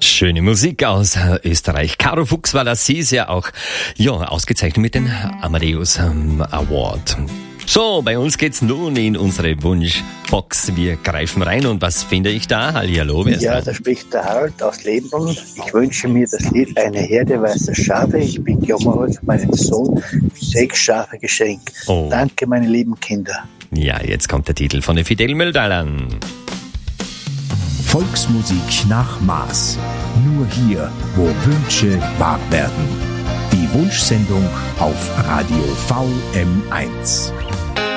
Schöne Musik aus Österreich. Caro Fuchs war das. Sie ist ja auch ausgezeichnet mit dem Amadeus Award. So, bei uns geht's nun in unsere Wunschbox. Wir greifen rein und was finde ich da? Hallihallo, wer ist da? Da spricht der Harald aus Lebenbrunn. Ich wünsche mir das Lied Eine Herde weißer Schafe. Ich bin heute für meinen Sohn 6 Schafe geschenkt. Oh. Danke, meine lieben Kinder. Ja, jetzt kommt der Titel von den Fidel Möldalern. Volksmusik nach Maß. Nur hier, wo Wünsche wahr werden. Die Wunschsendung auf Radio VM1.